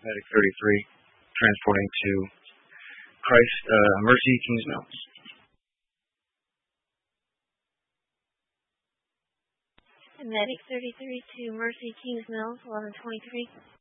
Medic 33, transporting to Mercy, Kings Mills. Medic 33 to Mercy, Kings Mills, 1123.